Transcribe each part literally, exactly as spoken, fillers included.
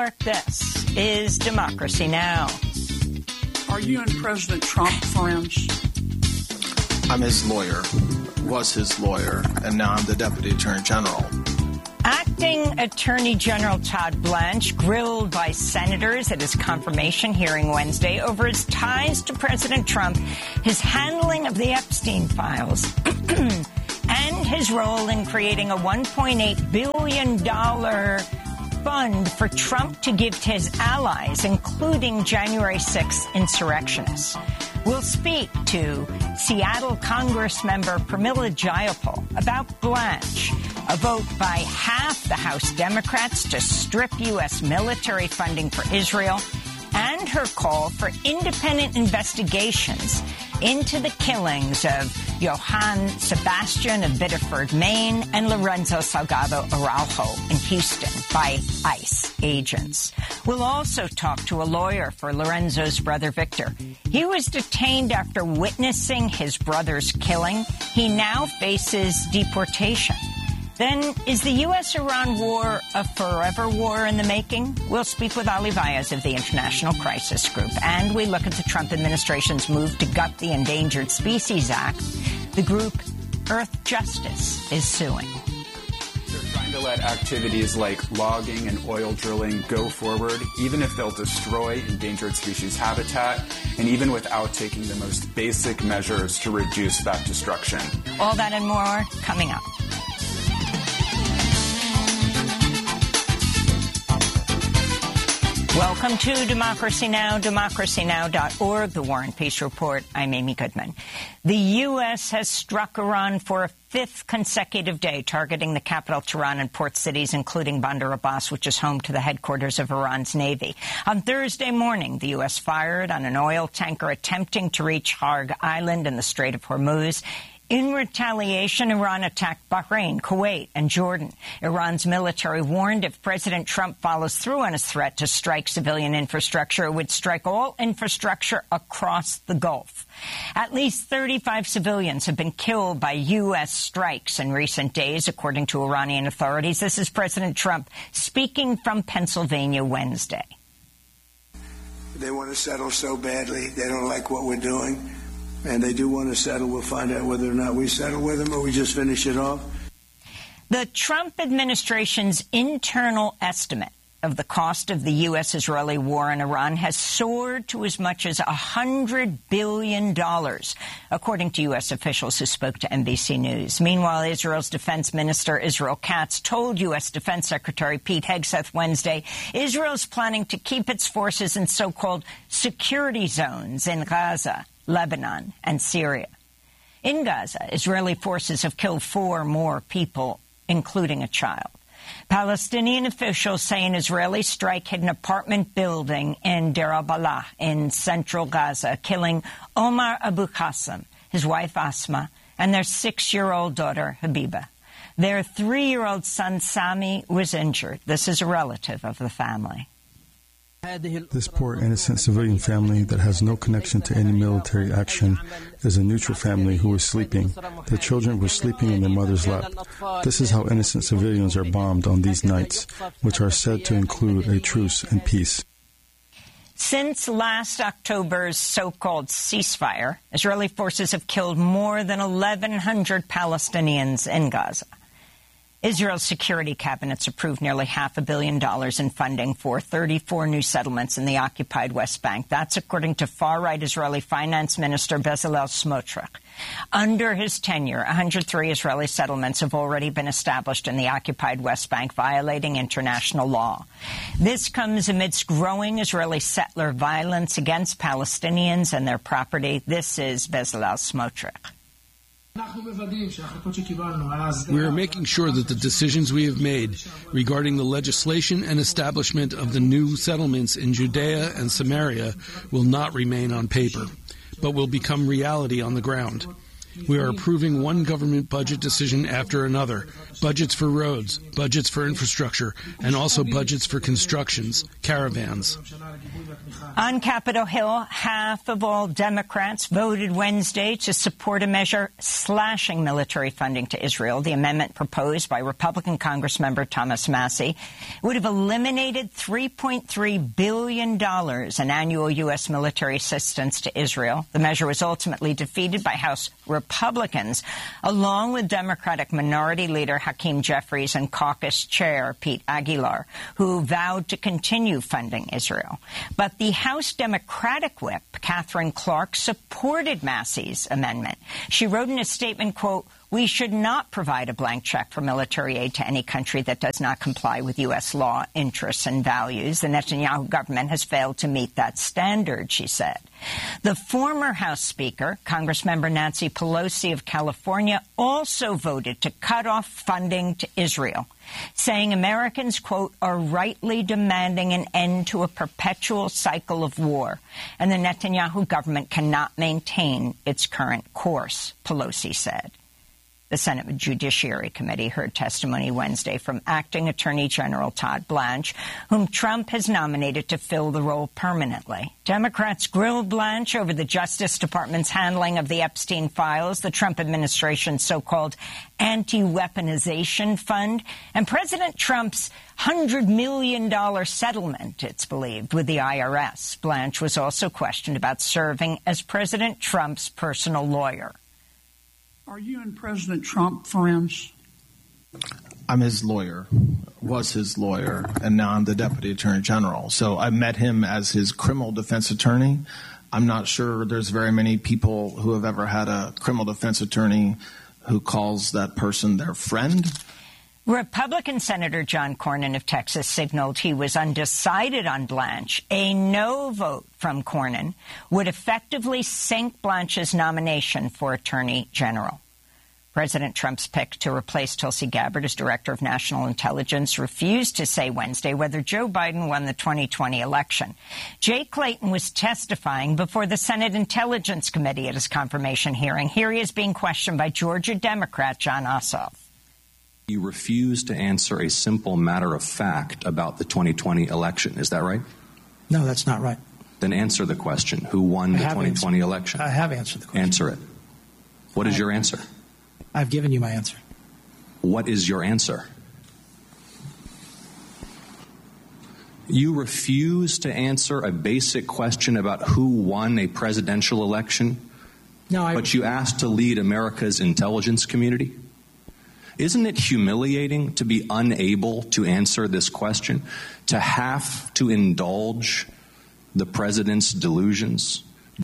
York, this is Democracy Now! Are you and President Trump friends? I'm his lawyer, was his lawyer, and now I'm the Deputy Attorney General. Acting Attorney General Todd Blanche grilled by senators at his confirmation hearing Wednesday over his ties to President Trump, his handling of the Epstein files, and his role in creating a one point eight billion dollars fund for Trump to give to his allies, including January sixth insurrectionists. We'll speak to Seattle Congressmember Pramila Jayapal about Blanche, a vote by half the House Democrats to strip U S military funding for Israel, and her call for independent investigations into the killings of Johann Sebastian of Biddeford, Maine, and Lorenzo Salgado Araujo in Houston by ICE agents. We'll also talk to a lawyer for Lorenzo's brother, Victor. He was detained after witnessing his brother's killing. He now faces deportation. Then, is the U S Iran war a forever war in the making? We'll speak with Ali Vaez of the International Crisis Group. And we look at the Trump administration's move to gut the Endangered Species Act. The group Earth Justice is suing. They're trying to let activities like logging and oil drilling go forward, even if they'll destroy endangered species habitat, and even without taking the most basic measures to reduce that destruction. All that and more coming up. Welcome to Democracy Now!, democracy now dot org, the War and Peace Report. I'm Amy Goodman. The U S has struck Iran for a fifth consecutive day, targeting the capital, Tehran, and port cities, including Bandar Abbas, which is home to the headquarters of Iran's Navy. On Thursday morning, the U S fired on an oil tanker attempting to reach Harg Island in the Strait of Hormuz. In retaliation, Iran attacked Bahrain, Kuwait, and Jordan. Iran's military warned if President Trump follows through on his threat to strike civilian infrastructure, it would strike all infrastructure across the Gulf. At least thirty-five civilians have been killed by U S strikes in recent days, according to Iranian authorities. This is President Trump speaking from Pennsylvania Wednesday. They want to settle so badly. They don't like what we're doing. And they do want to settle. We'll find out whether or not we settle with them or we just finish it off. The Trump administration's internal estimate of the cost of the U S-Israeli war in Iran has soared to as much as one hundred billion dollars, according to U S officials who spoke to N B C News. Meanwhile, Israel's defense minister, Israel Katz, told U S Defense Secretary Pete Hegseth Wednesday Israel is planning to keep its forces in so-called security zones in Gaza, Lebanon, and Syria. In Gaza, Israeli forces have killed four more people, including a child. Palestinian officials say an Israeli strike hit an apartment building in Deir al-Balah in central Gaza, killing Omar Abu Qasim, his wife Asma, and their six-year-old daughter Habiba. Their three-year-old son Sami was injured. This is a relative of the family. This poor innocent civilian family that has no connection to any military action is a neutral family who was sleeping. Their children were sleeping in their mother's lap. This is how innocent civilians are bombed on these nights, which are said to include a truce and peace. Since last October's so-called ceasefire, Israeli forces have killed more than eleven hundred Palestinians in Gaza. Israel's security cabinets approved nearly half a billion dollars in funding for thirty-four new settlements in the occupied West Bank. That's according to far-right Israeli Finance Minister Bezalel Smotrich. Under his tenure, one hundred three Israeli settlements have already been established in the occupied West Bank, violating international law. This comes amidst growing Israeli settler violence against Palestinians and their property. This is Bezalel Smotrich. We are making sure that the decisions we have made regarding the legislation and establishment of the new settlements in Judea and Samaria will not remain on paper, but will become reality on the ground. We are approving one government budget decision after another. Budgets for roads, budgets for infrastructure, and also budgets for constructions, caravans. On Capitol Hill, half of all Democrats voted Wednesday to support a measure slashing military funding to Israel. The amendment proposed by Republican Congressmember Thomas Massie would have eliminated three point three billion dollars in annual U S military assistance to Israel. The measure was ultimately defeated by House Republicans, along with Democratic Minority Leader Hakeem Jeffries and Caucus Chair Pete Aguilar, who vowed to continue funding Israel. But the House Democratic whip, Catherine Clark, supported Massie's amendment. She wrote in a statement, quote, "We should not provide a blank check for military aid to any country that does not comply with U S law, interests, and values. The Netanyahu government has failed to meet that standard," she said. The former House Speaker, Congressmember Nancy Pelosi of California, also voted to cut off funding to Israel, saying Americans, quote, "are rightly demanding an end to a perpetual cycle of war, and the Netanyahu government cannot maintain its current course," Pelosi said. The Senate Judiciary Committee heard testimony Wednesday from Acting Attorney General Todd Blanche, whom Trump has nominated to fill the role permanently. Democrats grilled Blanche over the Justice Department's handling of the Epstein files, the Trump administration's so-called anti-weaponization fund, and President Trump's one hundred million dollars settlement, it's believed, with the I R S. Blanche was also questioned about serving as President Trump's personal lawyer. Are you and President Trump friends? I'm his lawyer, was his lawyer, and now I'm the Deputy Attorney General. So I met him as his criminal defense attorney. I'm not sure there's very many people who have ever had a criminal defense attorney who calls that person their friend. Republican Senator John Cornyn of Texas signaled he was undecided on Blanche. A no vote from Cornyn would effectively sink Blanche's nomination for Attorney General. President Trump's pick to replace Tulsi Gabbard as Director of National Intelligence refused to say Wednesday whether Joe Biden won the twenty twenty election. Jay Clayton was testifying before the Senate Intelligence Committee at his confirmation hearing. Here he is being questioned by Georgia Democrat Jon Ossoff. You refuse to answer a simple matter of fact about the twenty twenty election. Is that right? No, that's not right. Then answer the question. Who won the twenty twenty answered, election? I have answered the question. Answer it. What is I, your answer? I've given you my answer. What is your answer? You refuse to answer a basic question about who won a presidential election, no, I, but you asked to lead America's intelligence community? Isn't it humiliating to be unable to answer this question, to have to indulge the president's delusions?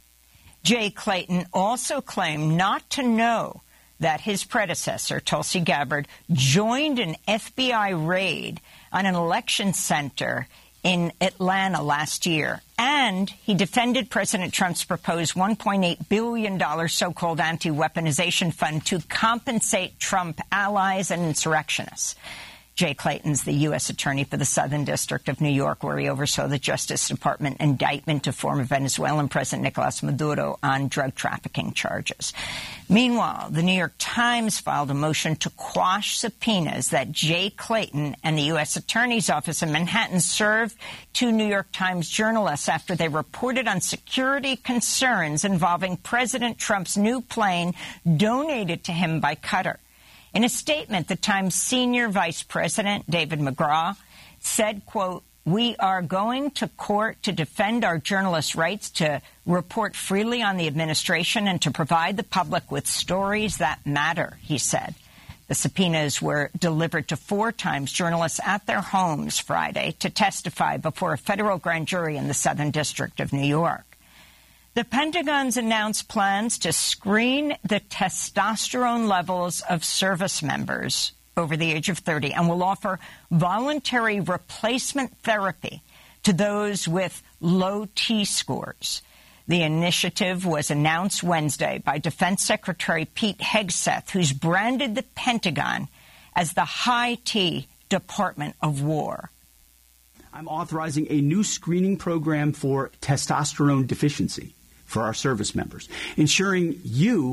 Jay Clayton also claimed not to know that his predecessor, Tulsi Gabbard, joined an F B I raid on an election center in Atlanta last year. And he defended President Trump's proposed one point eight billion dollars so-called anti-weaponization fund to compensate Trump allies and insurrectionists. Jay Clayton's the U S attorney for the Southern District of New York, where he oversaw the Justice Department indictment of former Venezuelan President Nicolas Maduro on drug trafficking charges. Meanwhile, the New York Times filed a motion to quash subpoenas that Jay Clayton and the U S Attorney's Office in Manhattan served to New York Times journalists after they reported on security concerns involving President Trump's new plane donated to him by Qatar. In a statement, the Times senior vice president, David McGraw, said, quote, "We are going to court to defend our journalists' rights to report freely on the administration and to provide the public with stories that matter," he said. The subpoenas were delivered to four Times journalists at their homes Friday to testify before a federal grand jury in the Southern District of New York. The Pentagon's announced plans to screen the testosterone levels of service members over the age of thirty and will offer voluntary replacement therapy to those with low T scores. The initiative was announced Wednesday by Defense Secretary Pete Hegseth, who's branded the Pentagon as the high T Department of War. I'm authorizing a new screening program for testosterone deficiency for our service members, ensuring you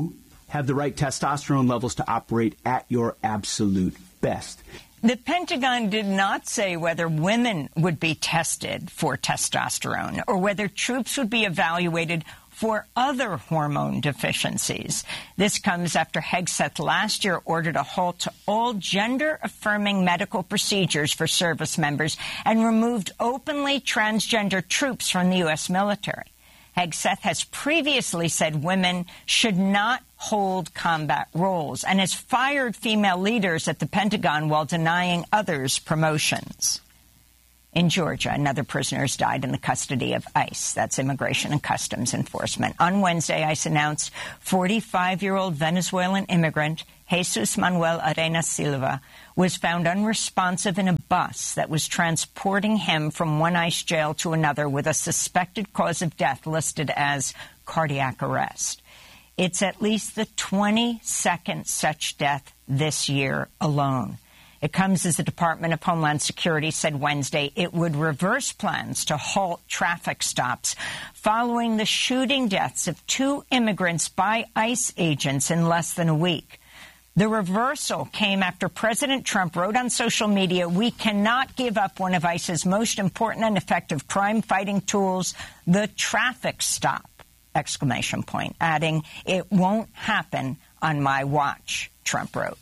have the right testosterone levels to operate at your absolute best. The Pentagon did not say whether women would be tested for testosterone or whether troops would be evaluated for other hormone deficiencies. This comes after Hegseth last year ordered a halt to all gender-affirming medical procedures for service members and removed openly transgender troops from the U S military. Hegseth has previously said women should not hold combat roles and has fired female leaders at the Pentagon while denying others promotions. In Georgia, another prisoner has died in the custody of ICE. That's Immigration and Customs Enforcement. On Wednesday, ICE announced forty-five-year-old Venezuelan immigrant Jesus Manuel Arenas Silva was found unresponsive in a bus that was transporting him from one ICE jail to another with a suspected cause of death listed as cardiac arrest. It's at least the twenty-second such death this year alone. It comes as the Department of Homeland Security said Wednesday it would reverse plans to halt traffic stops following the shooting deaths of two immigrants by ICE agents in less than a week. The reversal came after President Trump wrote on social media, "We cannot give up one of ICE's most important and effective crime-fighting tools, the traffic stop," exclamation point, adding, "It won't happen on my watch," Trump wrote.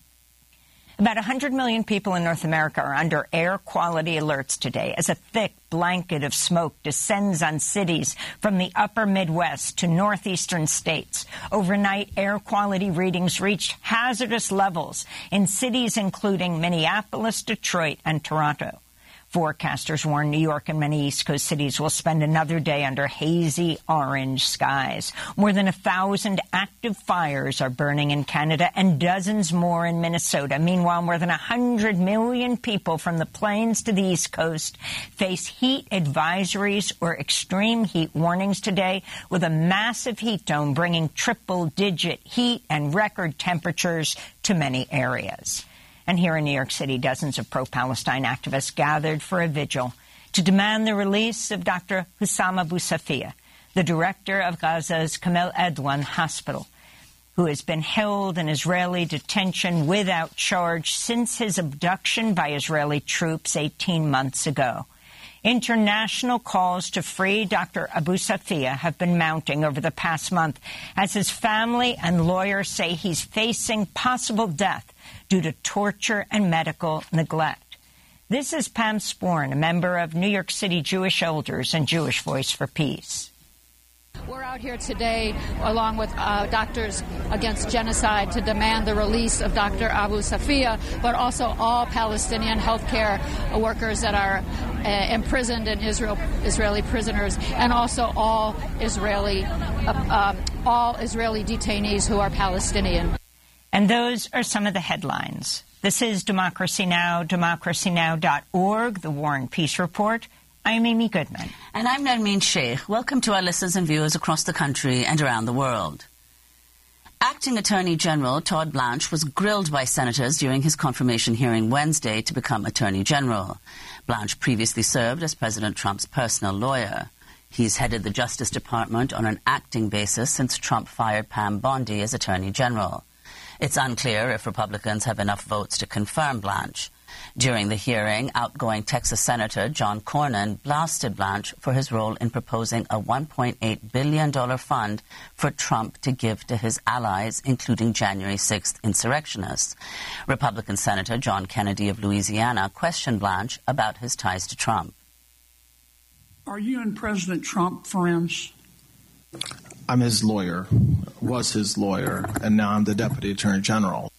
About one hundred million people in North America are under air quality alerts today as a thick blanket of smoke descends on cities from the upper Midwest to northeastern states. Overnight, air quality readings reached hazardous levels in cities including Minneapolis, Detroit, and Toronto. Forecasters warn New York and many East Coast cities will spend another day under hazy orange skies. More than a thousand active fires are burning in Canada and dozens more in Minnesota. Meanwhile, more than one hundred million people from the plains to the East Coast face heat advisories or extreme heat warnings today, with a massive heat dome bringing triple-digit heat and record temperatures to many areas. And here in New York City, dozens of pro-Palestine activists gathered for a vigil to demand the release of Doctor Hussam Abu Safia, the director of Gaza's Kamel Adwan Hospital, who has been held in Israeli detention without charge since his abduction by Israeli troops eighteen months ago. International calls to free Doctor Abu Safia have been mounting over the past month as his family and lawyers say he's facing possible death due to torture and medical neglect. This is Pam Sporn, a member of New York City Jewish Elders and Jewish Voice for Peace. We're out here today along with uh, Doctors Against Genocide to demand the release of Doctor Abu Safia, but also all Palestinian healthcare workers that are uh, imprisoned in Israel, Israeli prisoners, and also all Israeli, uh, uh, all Israeli detainees who are Palestinian. And those are some of the headlines. This is Democracy Now!, democracy now dot org, the War and Peace Report. I'm Amy Goodman. And I'm Nermeen Sheikh. Welcome to our listeners and viewers across the country and around the world. Acting Attorney General Todd Blanche was grilled by senators during his confirmation hearing Wednesday to become Attorney General. Blanche previously served as President Trump's personal lawyer. He's headed the Justice Department on an acting basis since Trump fired Pam Bondi as Attorney General. It's unclear if Republicans have enough votes to confirm Blanche. During the hearing, outgoing Texas Senator John Cornyn blasted Blanche for his role in proposing a one point eight billion dollars fund for Trump to give to his allies, including January sixth insurrectionists. Republican Senator John Kennedy of Louisiana questioned Blanche about his ties to Trump. Are you and President Trump friends? I'm his lawyer, was his lawyer, and now I'm the Deputy Attorney General.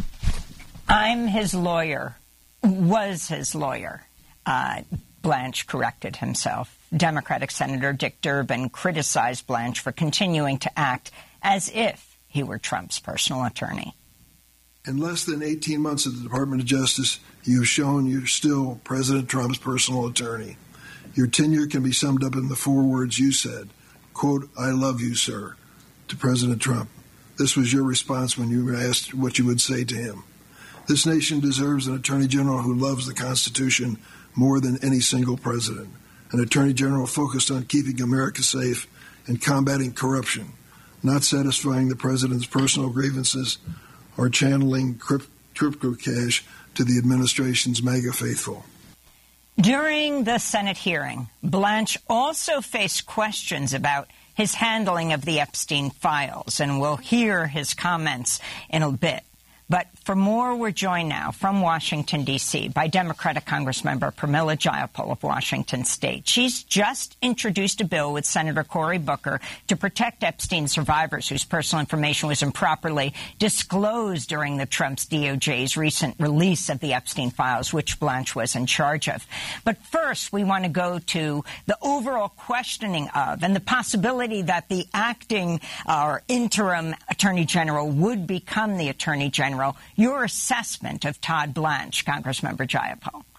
I'm his lawyer, was his lawyer. Uh, Blanche corrected himself. Democratic Senator Dick Durbin criticized Blanche for continuing to act as if he were Trump's personal attorney. In less than eighteen months at the Department of Justice, you've shown you're still President Trump's personal attorney. Your tenure can be summed up in the four words you said. Quote, "I love you, sir," to President Trump. This was your response when you were asked what you would say to him. This nation deserves an Attorney General who loves the Constitution more than any single president. An Attorney General focused on keeping America safe and combating corruption, not satisfying the president's personal grievances, or channeling crypt- crypto cash to the administration's MAGA faithful. During the Senate hearing, Blanche also faced questions about his handling of the Epstein files, and we'll hear his comments in a bit. But for more, we're joined now from Washington, D C by Democratic Congressmember Pramila Jayapal of Washington State. She's just introduced a bill with Senator Cory Booker to protect Epstein survivors whose personal information was improperly disclosed during the Trump's D O J's recent release of the Epstein files, which Blanche was in charge of. But first, we want to go to the overall questioning of and the possibility that the acting uh, or interim Attorney General would become the Attorney General. Your assessment of Todd Blanche, Congressmember Jayapal.